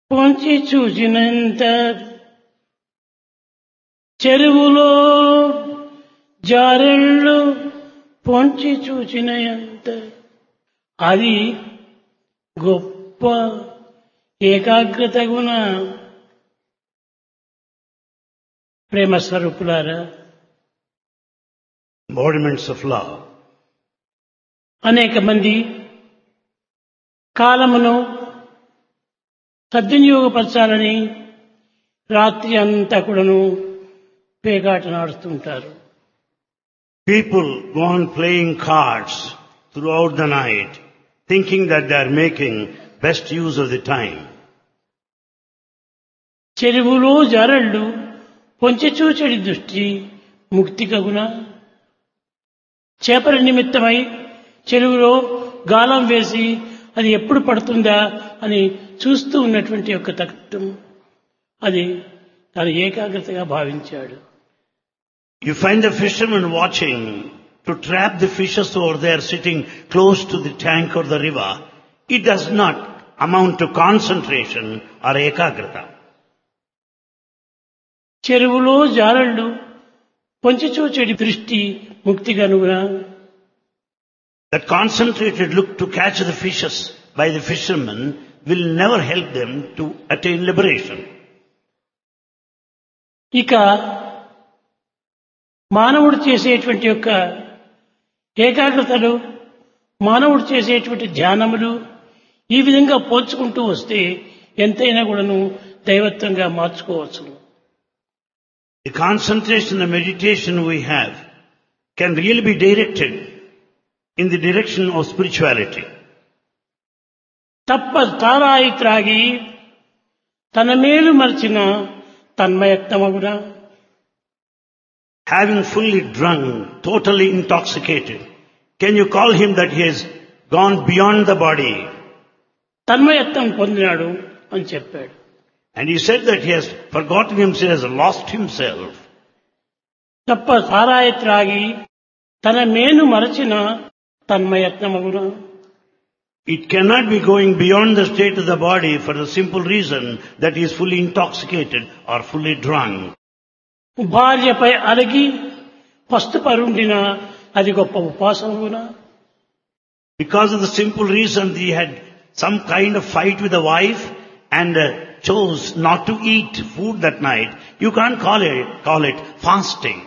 పొంచి చూసినంత చెరువులో జారెళ్ళు పొంచి చూచినంత అది గొప్ప ఏకాగ్రత గుణ. ప్రేమ స్వరూపులారా, embodiments of love. అనేక మంది కాలమును సద్వినియోగపరచాలని రాత్రి అంతా కూడాను పేకాట నాడుతుంటారు. People go on playing cards throughout the night, thinking that they are making best use of the time. చెరువులో జారళ్ళు పొంచి చూచెడి దృష్టి ముక్తి కగున. చేపల నిమిత్తమై చెరువులో గాలం వేసి అది ఎప్పుడు పడుతుందా అని చూస్తూ ఉన్నటువంటి యొక్క తత్వం అది తన ఏకాగ్రతగా భావించాడు. You find the fisherman watching to trap the fishes over there sitting close to the tank or the river. It does not amount to concentration or ekagrata. చెరువులో జారళ్ళు పొంచి చూచెడి దృష్టి ముక్తి కనుగొన. That concentrated look to catch the fishes by the fishermen will never help them to attain liberation. ఇక మానవుడు చేసేటువంటి యొక్క ఏకాగ్రతలు, మానవుడు చేసేటువంటి ధ్యానములు ఈ విధంగా పోల్చుకుంటూ వస్తే ఎంతైనా కూడాను దైవత్వంగా మార్చుకోవచ్చు. The concentration and meditation we have can really be directed in the direction of spirituality. తప్ప తారాయి త్రాగి తన మేలు మరిచిన తన్మయత్వమగున. Having fully drunk, totally intoxicated, can you call him that he has gone beyond the body? తన్మయత్వం పొందినాడు అని చెప్పాడు. And he said that he has forgotten himself, has lost himself. తప్ప తారాయి త్రాగి తన మేలు మరచిన తన్మయత్వమగున. It cannot be going beyond the state of the body for the simple reason that he is fully intoxicated or fully drunk. భార్యపై అలగి పస్తు పరుండిన అది గొప్ప ఉపాసమున. Because of the simple reason he had some kind of fight with the wife and chose not to eat food that night, you can't call it fasting.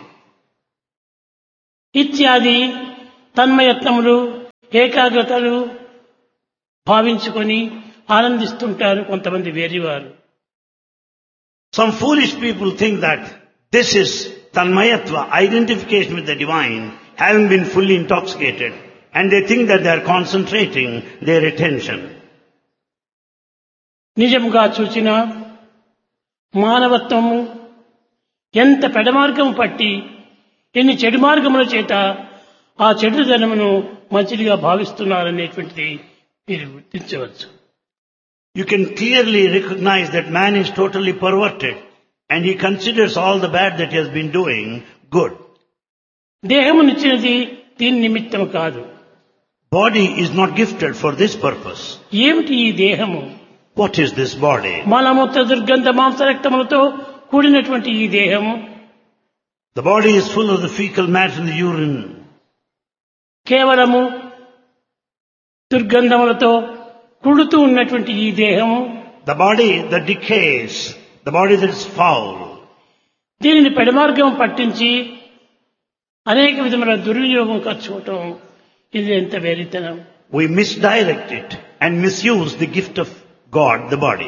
ఇత్యాది తన్మయత్నములు, ఏకాగ్రతలు భావించుకొని ఆనందిస్తుంటారు కొంతమంది వేరివారు. Some foolish people think that this is tanmayatva, identification with the divine, having been fully intoxicated, and they think that they are concentrating their attention. నిజముగా చూచిన మానవత్వము ఎంత పెడమార్గం పట్టి ఎన్ని చెడు మార్గముల చేత ఆ చెడుదనమును మంచిదిగా భావిస్తున్నారనేటువంటిది మీరు గుర్తించవచ్చు. You can clearly recognize that man is totally perverted and he considers all the bad that he has been doing good. దేహమునిచ్చినది దీని నిమిత్తం కాదు. Body is not gifted for this purpose. ఏమిటి ఈ దేహము? What is this body? మలమూత్ర దుర్గంధ మాంసరక్తములతో కూడినటువంటి ఈ దేహము The body is full of the fecal matter and the urine. కేవలము దుర్గంధములతో కుడుతూ ఉన్నటువంటి ఈ దేహము, The body that decays, the body that is foul. దీనిని పెడమార్గం పట్టించి అనేక విధముల దుర్వినియోగం ఖర్చుకోవటం ఇది ఎంత వెరితనం. We misdirect it and misuse the gift of God, the body.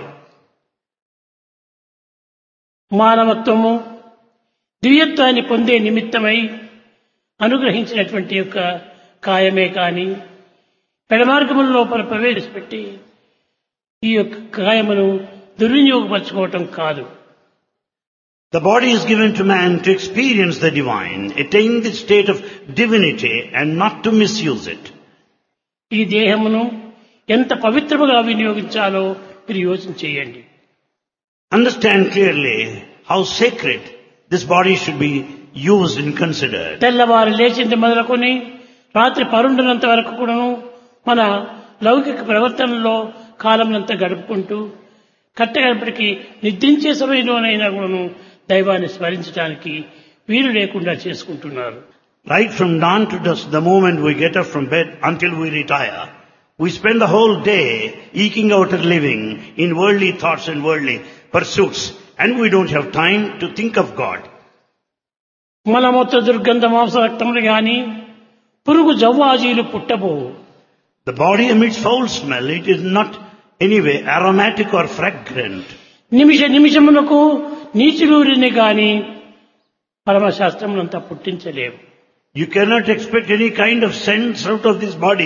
మానవత్వము దివ్యత్వాన్ని పొందే నిమిత్తమై అనుగ్రహించినటువంటి యొక్క కాయమే కాని పెడమార్గముల లోపల ప్రవేశపెట్టి ఈ యొక్క కాయమును దుర్వినియోగపరచుకోవటం కాదు. The body is given to man to experience the divine, attain the state of divinity and not to misuse it. ఈ దేహమును ఎంత పవిత్రముగా వినియోగించాలో మీరు యోచన చేయండి. Understand clearly how sacred this body should be used and considered. తెల్లవారు లేచింది మొదలుకొని రాత్రి పరుండునంత వరకు కూడాను మన లౌకిక ప్రవర్తనలో కాలమునంతా గడుపుకుంటూ కట్టగడపటికి నిద్రించే సమయంలోనైనా కూడాను దైవాన్ని స్మరించడానికి వీలు లేకుండా చేసుకుంటున్నారు. Right from dawn to dusk, the moment we get up from bed until we retire, we spend the whole day eking out a living in worldly thoughts and worldly pursuits, and we don't have time to think of God. మలమూత్ర దుర్గంధ మాంసరక్తములు గాని పురుగు జవ్వాజీలు పుట్టబోవు. The body emits foul smell. It is not anyway aromatic or fragrant. నిమిషమునకు నీచులూరిని గాని పరమశాస్త్రమునంతా పుట్టించలేవు. You cannot expect any kind of sense out of this body.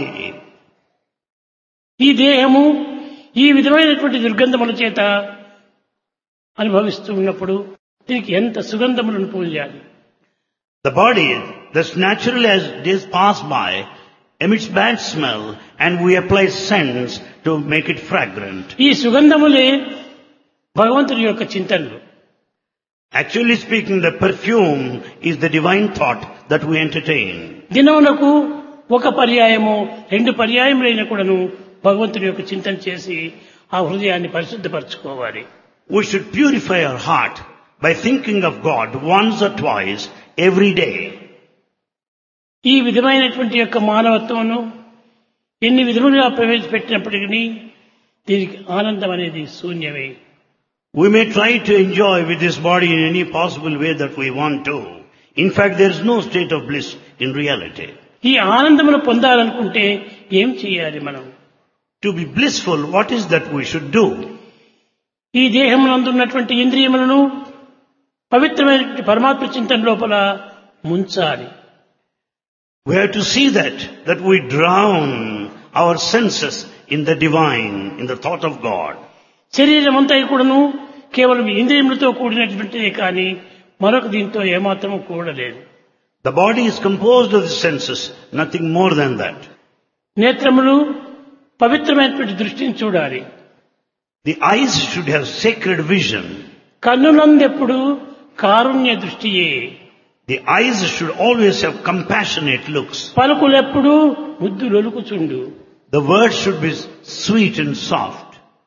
ఈ దేహము ఈ విధమైనటువంటి దుర్గంధముల చేత అనుభవిస్తూ ఉన్నప్పుడు దీనికి ఎంత సుగంధములను పూయాలి. The body, thus naturally as days pass by, emits bad smell, and we apply scents to make it fragrant. ఈ సుగంధములే భగవంతుని యొక్క చింతనలు. Actually speaking, the perfume is the divine thought that we entertain. దినమునకు ఒక పర్యాయము రెండు పర్యాయములైన కూడాను భగవంతుని యొక్క చింతన చేసి ఆ హృదయాన్ని పరిశుద్ధపరచుకోవాలి. We should purify our heart by thinking of God once or twice every day. ఈ విధమైనటువంటి యొక్క మానవత్వమును ఎన్ని విధములుగా ప్రవేశపెట్టినప్పటికీ దీనికి ఆనందం అనేది శూన్యమే. We may try to enjoy with this body in any possible way that we want to. In fact, there is no state of bliss in reality. ఈ ఆనందమును పొందాలనుకుంటే ఏం చేయాలి మనం? To be blissful, what is that we should do? ఈ దేహమునందున్నటువంటి ఇంద్రియములను పవిత్రమైనటువంటి పరమాత్మ చింతన లోపల ముంచాలి. We have to see that we drown our senses in the divine, in the thought of God. శరీరం అంతా కూడాను కేవలం ఇంద్రియములతో కూడినటువంటిదే కానీ మరొక దీంతో ఏమాత్రము కూడలేదు. The body is composed of the senses, nothing more than that. నేత్రములు పవిత్రమైనటువంటి దృష్టిని చూడాలి. The eyes should have sacred vision. కన్నులందెప్పుడు Karunya దృష్టియే. The eyes should always have compassionate looks. పలుకులెప్పుడు ముద్దులొలుకుచుండు. The words should be sweet and soft.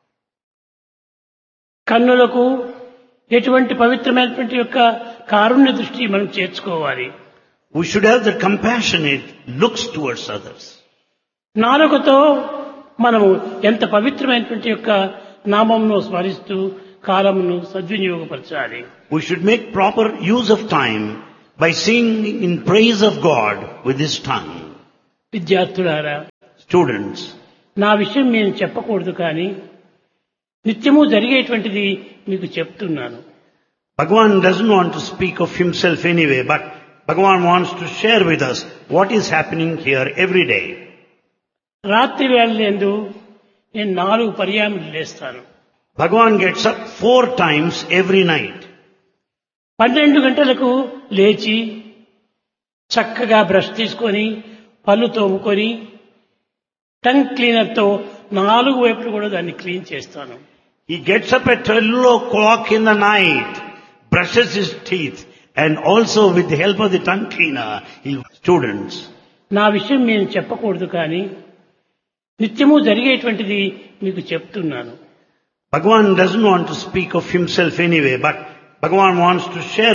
కన్నులకు ఎటువంటి పవిత్రమైనటువంటి యొక్క కారుణ్య దృష్టి మనం చేర్చుకోవాలి. We should have the compassionate looks towards others. నాలుకతో మనము ఎంత పవిత్రమైనటువంటి యొక్క నామమును స్మరిస్తూ కాలమును సద్వినియోగపరచాలి. We should make proper use of time by singing in praise of God with this tongue. విద్యార్థులారా, Students, నా విషయం నేను చెప్పకూడదు కానీ నిత్యము జరిగేటువంటిది మీకు చెప్తున్నాను. Bhagavan doesn't want to speak of himself anyway, but Bhagavan wants to share with us what is happening here every day. రాత్రి వేళలందు నేను 4 పర్యాయములు లేస్తాను. Bhagavan gets up 4 times every night. 12 గంటలకు లేచి చక్కగా బ్రష్ తీసుకొని పళ్ళు తోముకొని టంగ్ క్లీనర్తో 4 వైపులు కూడా దాన్ని క్లీన్ చేస్తాను. He gets up at 12 o'clock in the night, brushes his teeth, and also with the help of the tongue cleaner, students. నా విషయం నేను చెప్పకూడదు కానీ నిత్యము జరిగేటువంటిది మీకు చెప్తున్నాను. Bhagavan doesn't want to speak of himself anyway, but Bhagavan wants to share